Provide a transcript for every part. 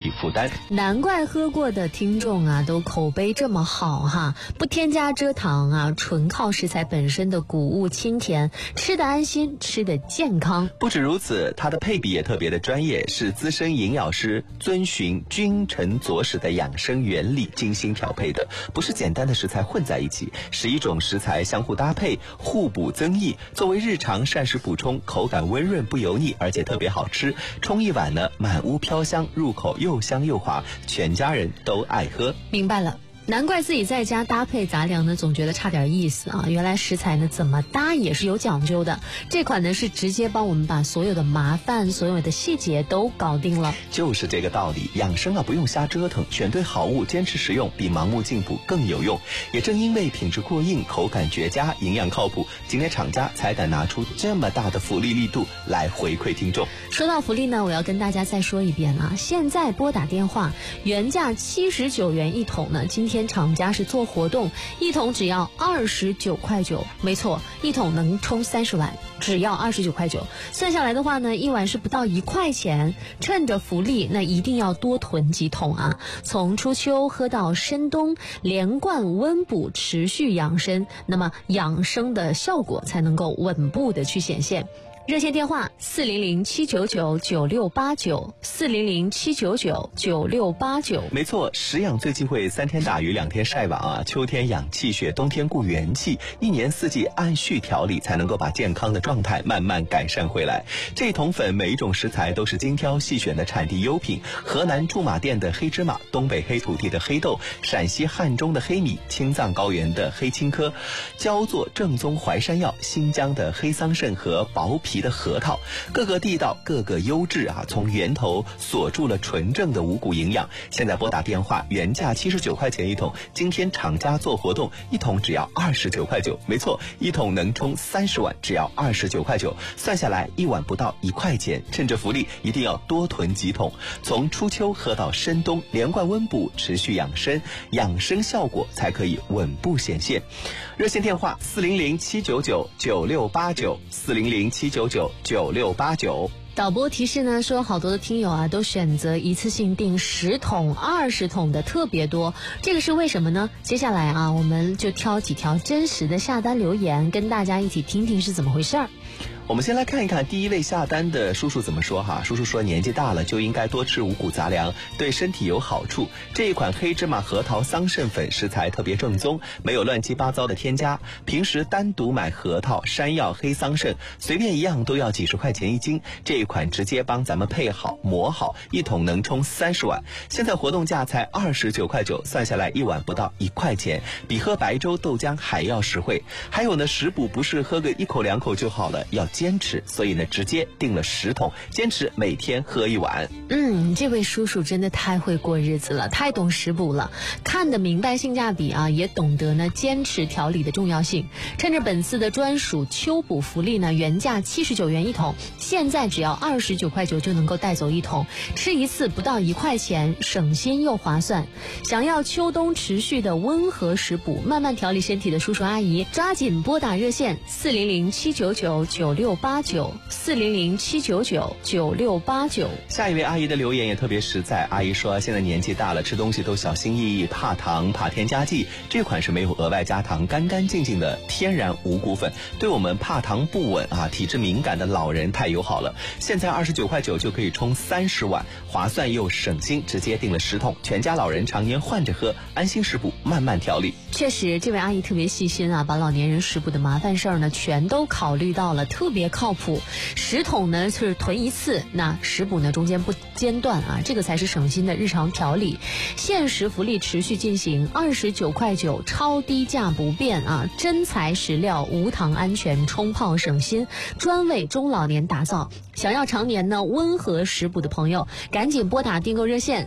体负担。 难怪喝过的听众啊都口碑这么好哈，不添加蔗糖啊，纯靠食材本身的谷物清甜，吃得安心，吃得健康。 不止如此，它的配比也特别的专业，是资深营养师遵循君臣佐使的养生原理精心调配的，不是简单的食材混在一起，11种食材相互搭配，互补增益，作为日常膳食补充，口感温润不油腻，而且特别好吃。冲一碗呢，满屋飘香，入口又香又滑，全家人都爱喝。 明白了。难怪自己在家搭配杂粮呢，总觉得差点意思啊！原来食材呢怎么搭也是有讲究的。这款呢是直接帮我们把所有的麻烦、所有的细节都搞定了。 就是这个道理，养生啊不用瞎折腾，选对好物，坚持食用，比盲目进补更有用。也正因为品质过硬、口感绝佳、营养靠谱，今天厂家才敢拿出这么大的福利力度来回馈听众。 说到福利呢，我要跟大家再说一遍啊！现在拨打电话，原价79元一桶呢，今天厂家是做活动，一桶只要29.9块，没错，一桶能冲30碗，只要29.9块。算下来的话呢，一碗是不到1块钱。趁着福利，那一定要多囤几桶啊！从初秋喝到深冬，连贯温补，持续养生，那么养生的效果才能够稳步的去显现。热线电话400-799-9689，400-799-9689。 没错，食养最忌讳3天打鱼2天晒网啊！秋天养气血，冬天固元气，一年四季按序调理，才能够把健康的状态慢慢改善回来。这桶粉每一种食材都是精挑细选的产地优品，河南驻马店的黑芝麻，东北黑土地的黑豆，陕西汉中的黑米，青藏高原的黑青稞，焦作正宗淮山药，新疆的黑桑葚和薄皮的核桃，各个地道，各个优质啊！从源头锁住了纯正的五谷营养。现在拨打电话，原价79块钱一桶，今天厂家做活动，一桶只要29.9块。没错，一桶能冲30碗，只要29.9块，算下来一碗不到1块钱。趁着福利，一定要多囤几桶。从初秋喝到深冬，连贯温补，持续养生，养生效果才可以稳步显现。热线电话400-799-9689，400-799-9689。 导播提示呢说，好多的听友啊都选择一次性订10桶、20桶的特别多，这个是为什么呢？接下来啊，我们就挑几条真实的下单留言，跟大家一起听听是怎么回事儿。 我们先来看一看第一位下单的叔叔怎么说哈。叔叔说，年纪大了就应该多吃五谷杂粮，对身体有好处。这一款黑芝麻核桃桑葚粉食材特别正宗，没有乱七八糟的添加。平时单独买核桃、山药、黑桑葚，随便一样都要几十块钱一斤。这一款直接帮咱们配好、磨好，一桶能冲30碗。现在活动价才29.9块，算下来一碗不到1块钱，比喝白粥豆浆还要实惠。还有呢，食补不是喝个1口2口就好了，要坚持，所以呢直接订了10桶，坚持每天喝1碗。 这位叔叔真的太会过日子了，太懂食补了，看得明白性价比啊，也懂得呢坚持调理的重要性。趁着本次的专属秋补福利呢，原价79元一桶，现在只要29.9块就能够带走一桶，吃一次不到1块钱，省心又划算。想要秋冬持续的温和食补，慢慢调理身体的叔叔阿姨，抓紧拨打热线400-799-9689，400-799-9689。 下一位阿姨的留言也特别实在，阿姨说现在年纪大了，吃东西都小心翼翼，怕糖怕添加剂，这款是没有额外加糖，干干净净的天然五谷粉，对我们怕糖不稳啊、体质敏感的老人太友好了。现在29.9块就可以冲30碗，划算又省心，直接订了10桶，全家老人常年换着喝，安心食补，慢慢调理。 确实，这位阿姨特别细心啊，把老年人食补的麻烦事儿呢全都考虑到了，特别靠谱。10桶呢是囤一次，那食补呢中间不间断啊，这个才是省心的日常调理。限时福利持续进行，29.9块，超低价不变啊！真材实料，无糖安全，冲泡省心，专为中老年打造。想要常年呢温和食补的朋友，赶紧拨打订购热线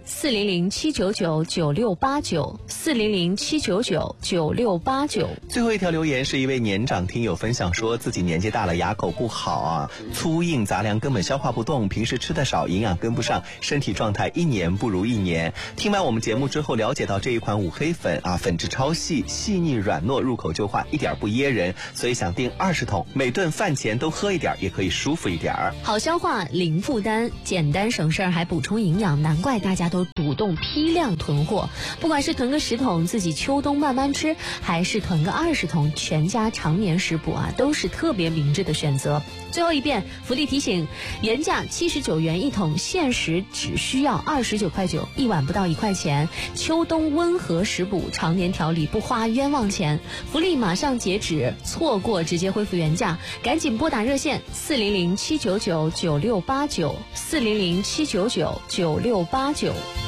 400-799-9689，400-799-9689。 最后一条留言是一位年长听友分享说，自己年纪大了，牙口不好啊，粗硬杂粮根本消化不动，平时吃的少，营养跟不上，身体状态一年不如一年。听完我们节目之后，了解到这一款五黑粉啊，粉质超细，细腻软糯，入口就化，一点不噎人，所以想订20桶，每顿饭前都喝一点，也可以舒服一点。 好消化，零负担，简单省事儿，还补充营养，难怪大家都主动批量囤货。不管是囤个10桶自己秋冬慢慢吃，还是囤个20桶全家常年食补啊，都是特别明智的选择。最后一遍福利提醒，原价79元1桶，限时只需要29块9，一碗不到1块钱。秋冬温和食补，常年调理，不花冤枉钱。福利马上截止，错过直接恢复原价，赶紧拨打热线400-799-9689，400-799-9689。